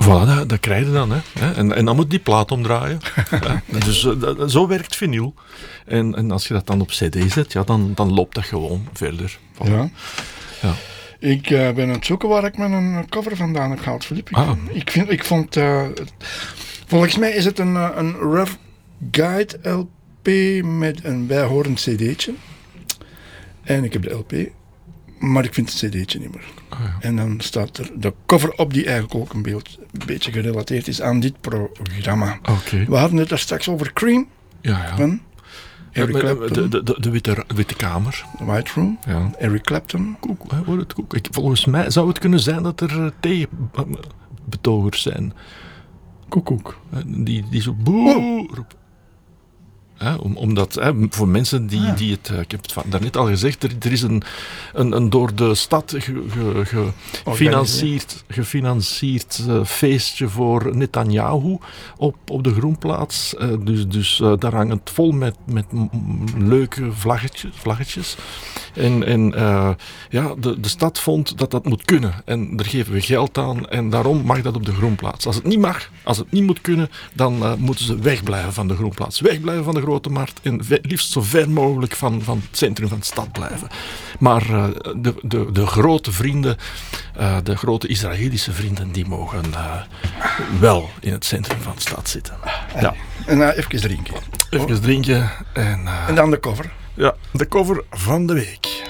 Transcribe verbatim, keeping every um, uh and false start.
Voilà, dat, dat krijg je dan. Hè. En, en dan moet die plaat omdraaien. Ja, dus uh, dat, zo werkt vinyl. En, en als je dat dan op cd zet, ja, dan, dan loopt dat gewoon verder. Voilà. Ja. Ja. Ik uh, ben aan het zoeken waar ik mijn cover vandaan heb gehaald, Filip. Ik, Ah. ik, vind, ik vond... Uh, volgens mij is het een, uh, een Rough Guide L P met een bijhorend cd'tje. En ik heb de L P, maar ik vind het cd'tje niet meer. Ah, ja. En dan staat er de cover op die eigenlijk ook een, beeld, een beetje gerelateerd is aan dit programma. Okay. We hadden het daar straks over Cream. Ja, ja. Van Eric Ja, Clapton. de, de, de witte, witte kamer. White Room. Ja. Eric Clapton. Koek, hè, hoor het koek. Ik, volgens mij zou het kunnen zijn dat er uh, tegenbetogers zijn. Koekoek. Die, die zo boe roepen. Hè, om, omdat, hè, voor mensen die, ah. die het... Uh, ik heb het van, daarnet al gezegd, er, er is een, een, een door de stad gefinancierd ge, gefinancierd uh, feestje voor Netanyahu op, op de Groenplaats. Uh, dus dus uh, daar hangt het vol met, met m- leuke vlaggetjes. vlaggetjes. En, en uh, ja, de, de stad vond dat dat moet kunnen. En daar geven we geld aan. En daarom mag dat op de Groenplaats. Als het niet mag, als het niet moet kunnen, dan uh, moeten ze wegblijven van de Groenplaats. Wegblijven van de Grote Markt. En ve- liefst zo ver mogelijk van, van het centrum van de stad blijven. Maar uh, de, de, de grote vrienden, uh, de grote Israëlische vrienden, die mogen uh, wel in het centrum van de stad zitten. Ja. En uh, even drinken. Even drinken. En, uh, en dan de cover. Ja, de cover van de week.